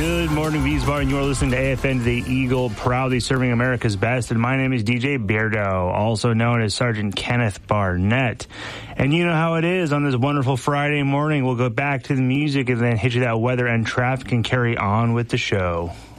Good morning, Wiesbaden, and you're listening to AFN The Eagle, proudly serving America's best. And my name is DJ Beardo, also known as Sergeant Kenneth Barnett. And you know how it is on this wonderful Friday morning. We'll go back to the music and then hit you that weather and traffic and carry on with the show.